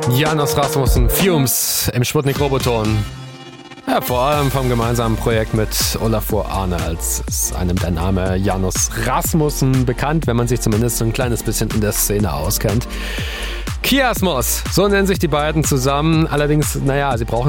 Janus Rasmussen, Fumes im Sputnik Roboton. Ja, vor allem vom gemeinsamen Projekt mit Olafur Arnalds ist einem der Name Janus Rasmussen bekannt, wenn man sich zumindest so ein kleines bisschen in der Szene auskennt. Kiasmos, so nennen sich die beiden zusammen. Allerdings, sie brauchen